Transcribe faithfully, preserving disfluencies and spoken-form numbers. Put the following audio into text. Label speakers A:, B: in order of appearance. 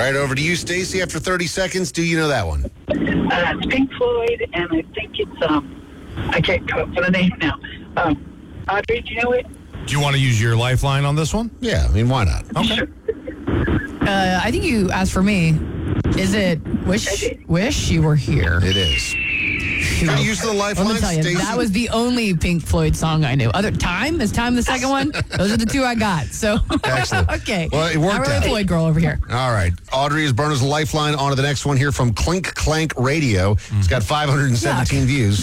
A: right, over to you, Stacy. After thirty seconds, do you know that one?
B: Uh, it's Pink Floyd, and I think it's, um, I can't come up with the name now. Um, Audrey, do you know it?
C: Do you want to use your lifeline on this one?
A: Yeah, I mean, why not?
C: Okay.
B: Sure.
D: Uh, I think you asked for me. Is it Wish Wish You Were Here?
A: It is. Got to use the
D: Let
A: lifeline,
D: me tell you,
A: Stacey?
D: that was the only Pink Floyd song I knew. Other Time is Time the second one. Those are the two I got. So
A: Excellent.
D: okay.
A: Well, it worked
D: Not really
A: out.
D: a Floyd girl over here.
A: All right. Audrey is Berna's lifeline. On to the next one here from Clink Clank Radio. It's got five hundred seventeen
D: Yuck.
A: views.